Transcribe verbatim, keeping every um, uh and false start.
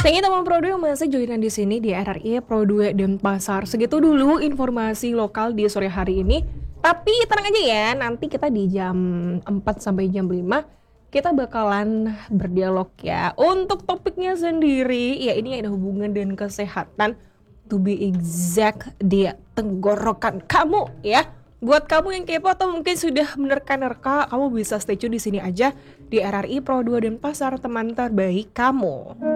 Thank you teman Pro dua yang masih joinan di sini di R R I Pro dua Denpasar. Segitu dulu informasi lokal di sore hari ini. Tapi tenang aja ya, nanti kita di jam empat sampai jam lima kita bakalan berdialog ya. Untuk topiknya sendiri, ya ini ada hubungan dengan kesehatan. To be exact, di tenggorokan kamu ya. Buat kamu yang kepo atau mungkin sudah menerka-nerka, kamu bisa stay tune di sini aja di R R I Pro dua Denpasar, teman terbaik kamu.